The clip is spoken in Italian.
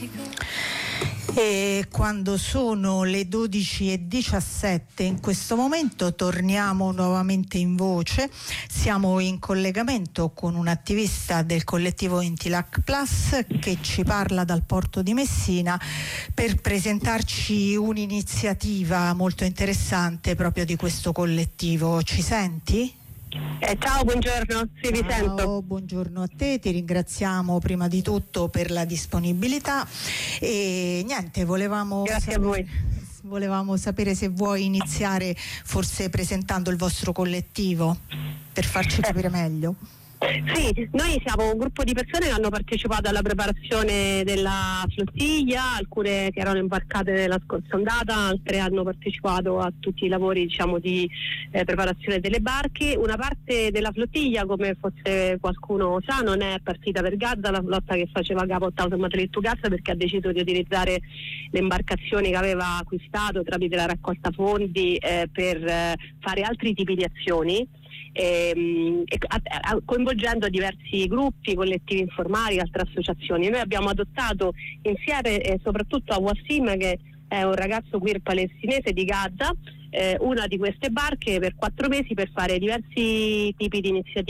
E quando sono le 12:17 in questo momento torniamo nuovamente in voce. Siamo in collegamento con un attivista del collettivo Intilac Plus che ci parla dal porto di Messina per presentarci un'iniziativa molto interessante proprio di questo collettivo. Ci senti? Ciao, buongiorno, sì, vi sento. Buongiorno a te, ti ringraziamo prima di tutto per la disponibilità e niente, Grazie a voi. Volevamo sapere se vuoi iniziare forse presentando il vostro collettivo per farci capire meglio. Sì, noi siamo un gruppo di persone che hanno partecipato alla preparazione della flottiglia, alcune che erano imbarcate nella scorsa ondata, altre hanno partecipato a tutti i lavori di preparazione delle barche. Una parte della flottiglia, come forse qualcuno sa, non è partita per Gaza, la flotta che faceva capo a Automatrice to Gaza, perché ha deciso di utilizzare le imbarcazioni che aveva acquistato tramite la raccolta fondi per fare altri tipi di azioni. Coinvolgendo diversi gruppi, collettivi informali, altre associazioni. Noi abbiamo adottato insieme soprattutto a Wassim, che è un ragazzo queer palestinese di Gaza, una di queste barche per 4 mesi per fare diversi tipi di iniziative